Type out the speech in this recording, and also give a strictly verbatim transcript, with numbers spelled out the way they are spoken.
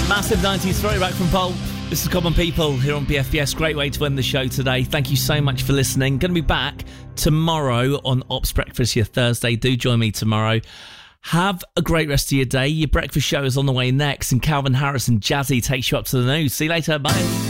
Massive nineties throwback from Pulp. This is Common People here on B F B S. Great way to end the show today. Thank you so much for listening. Going to be back tomorrow on Ops Breakfast, your Thursday. Do join me tomorrow. Have a great rest of your day. Your breakfast show is on the way next, and Calvin Harris and Jazzy takes you up to the news. See you later. Bye.